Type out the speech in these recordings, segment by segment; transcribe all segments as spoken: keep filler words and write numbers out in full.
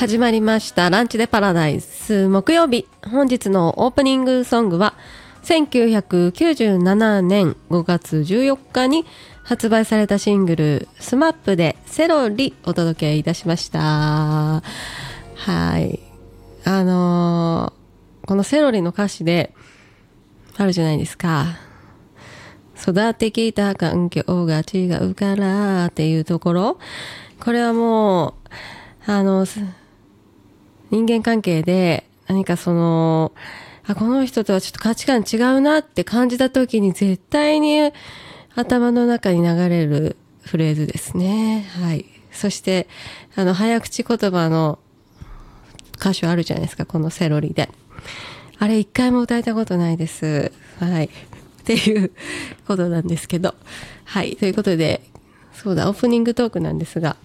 始まりましたランチでパラダイス木曜日。本日のオープニングソングはせんきゅうひゃくきゅうじゅうななねんごがつじゅうよっかに発売されたシングルスマップでセロリお届けいたしました。はい、あのー、このセロリの歌詞であるじゃないですか。育ってきた環境が違うからっていうところ、これはもうあの人間関係で何かそのあこの人とはちょっと価値観違うなって感じた時に絶対に頭の中に流れるフレーズですね。はい。そしてあの早口言葉の歌詞あるじゃないですか、このセロリで。あれ一回も歌えたことないです。はい。っていうことなんですけど、はい。ということで、そうだオープニングトークなんですが、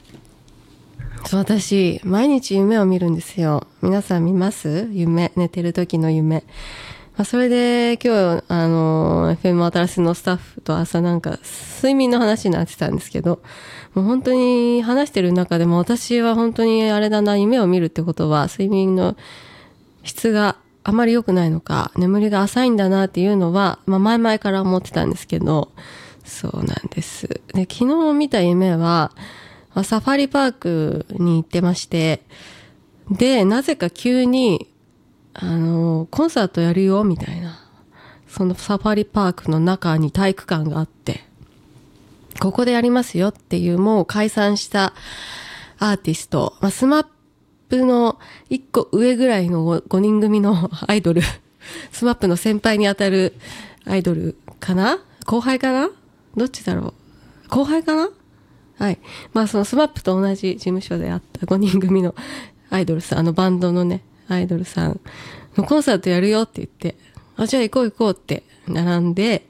私毎日夢を見るんですよ。皆さん見ます？夢、寝てる時の夢。まあ、それで今日あの エフエム 新しのスタッフと朝なんか睡眠の話になってたんですけど、もう本当に話してる中でも私は本当にあれだな、夢を見るってことは睡眠の質があまり良くないのか、眠りが浅いんだなっていうのは、まあ、前々から思ってたんですけど、そうなんです。で、昨日見た夢はサファリパークに行ってまして、でなぜか急にあのコンサートやるよみたいな、そのサファリパークの中に体育館があって、ここでやりますよっていう、もう解散したアーティスト、まあ、スマップのいっこ上ぐらいのごにん組のアイドルスマップの先輩にあたるアイドルかな、後輩かな、どっちだろう、後輩かな。はい。まあそのスマップと同じ事務所であったごにん組のアイドルさん、あのバンドのね、アイドルさんのコンサートやるよって言って、あ、じゃあ行こう行こうって並んで、